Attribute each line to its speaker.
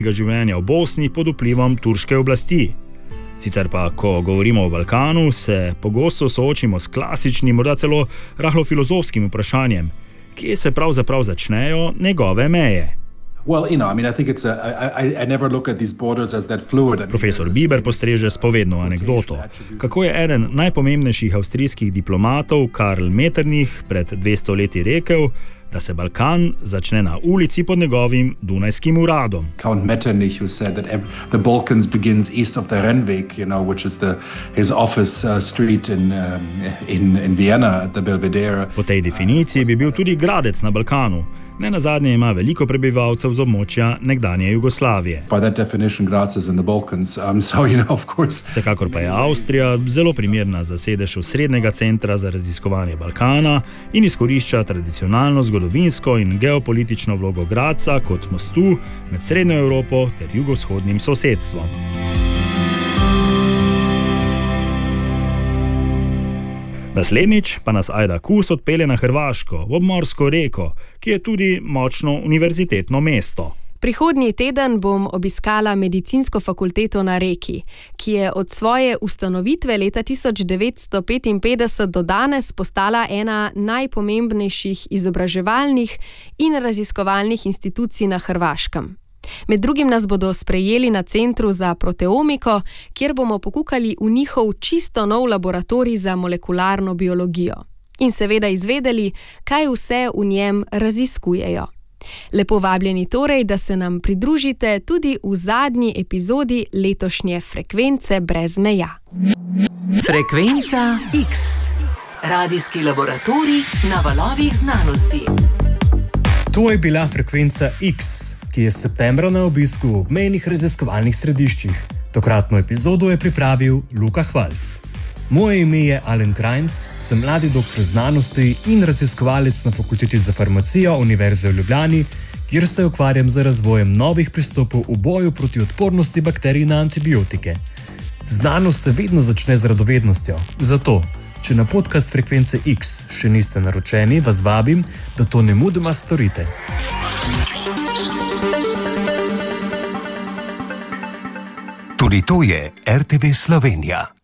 Speaker 1: življenja v Bosni pod vplivom turške oblasti. Sicer pa, ko govorimo o Balkanu, se pogosto soočimo s klasičnim, morda celo rahlo filozofskim vprašanjem, kje se pravzaprav začnejo njegove meje. Profesor Bieber postreže s povedno anekdoto, kako je eden najpomembnejših avstrijskih diplomatov, Karl Metternich, pred 200 leti rekel, da se Balkan začne na ulici pod njegovim dunajskim uradom.
Speaker 2: Count Metternich, who said that the Balkans begins east of the Rennweg, which is his office street in Vienna at the Belvedere.
Speaker 1: Po tej definiciji bi bil tudi Gradec na Balkanu. Nenazadnje ima veliko prebivalcev z območja nekdanje Jugoslavije.
Speaker 2: By that definition, Graz is in the Balkans. Of course.
Speaker 1: Vsekakor pa je Avstrija zelo primerna za sedež osrednjega centra za raziskovanje Balkana in izkorišča tradicionalno zgodovinsko in geopolitično vlogo Gradca kot mostu med Srednjo Evropo ter jugovzhodnim sosedstvom. Naslednjič pa nas Ajda Kus odpelje na Hrvaško, v obmorsko Reko, ki je tudi močno univerzitetno mesto.
Speaker 3: Prihodnji teden bom obiskala medicinsko fakulteto na Reki, ki je od svoje ustanovitve leta 1955 do danes postala ena najpomembnejših izobraževalnih in raziskovalnih institucij na Hrvaškem. Med drugim nas bodo sprejeli na Centru za proteomiko, kjer bomo pokukali v njihov čisto nov laboratorij za molekularno biologijo. In seveda izvedeli, kaj vse v njem raziskujejo. Lepo vabljeni torej, da se nam pridružite tudi v zadnji epizodi letošnje Frekvence brez meja.
Speaker 4: Frekvenca X. Radijski laboratorij na valovih znanosti.
Speaker 5: To je bila Frekvenca X, ki je septembra na obisku v obmejnih raziskovalnih središčih. Tokratno epizodo je pripravil Luka Hvalc. Moje ime je Alen Krajnc, sem mladi doktor znanosti in raziskovalec na Fakulteti za farmacijo Univerze v Ljubljani, kjer se ukvarjam z razvojem novih pristopov v boju proti odpornosti bakterij na antibiotike. Znanost se vedno začne z radovednostjo, zato, če na podcast Frekvence X še niste naročeni, vas vabim, da to nemudoma storite.
Speaker 6: Tudi to je RTV Slovenija.